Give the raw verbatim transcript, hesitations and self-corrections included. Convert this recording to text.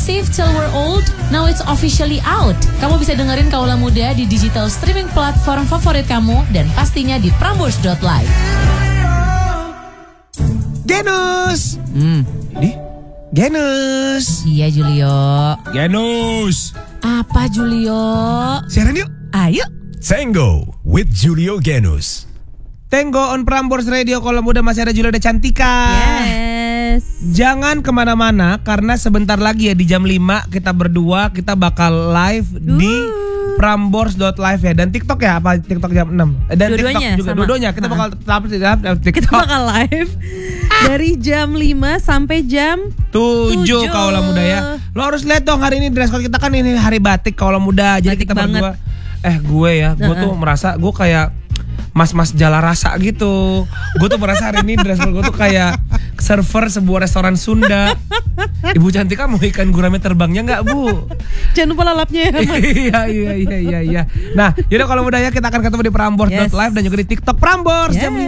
Progressive Till We're Old, now it's officially out. Kamu bisa dengerin Kaula Muda di digital streaming platform favorit kamu dan pastinya di prambors dot live. Genus. Hmm. Di Genus. Iya Julio. Genus. Apa Julio? Siaran yuk. Ayo. Tango with Julio Genus. Tango on Prambors Radio. Kalau muda masih ada Julio ada Cantika. Yes. Jangan kemana-mana karena sebentar lagi ya di jam lima kita berdua kita bakal live uh. di prambors dot live ya. Dan TikTok ya apa TikTok jam enam. Dan Dua-duanya TikTok juga sama. dua-duanya kita bakal tetap di TikTok. Kita bakal live dari jam lima sampai jam tujuh Kaula Muda ya. Lo harus lihat dong hari ini dress code kita kan ini hari batik Kaula Muda. Jadi batik kita banget. berdua eh gue ya, gue tuh merasa gue kayak mas-mas jala rasa gitu. Gue tuh merasa hari ini dress code gue tuh kayak server sebuah restoran Sunda. Ibu Cantika mau ikan gurame terbangnya nggak Bu? Jangan lupa lalapnya ya Mas. Iya iya iya iya iya. Nah, yaudah kalau mudah ya kita akan ketemu di prambors dot live dan juga di TikTok Prambors Yes. jam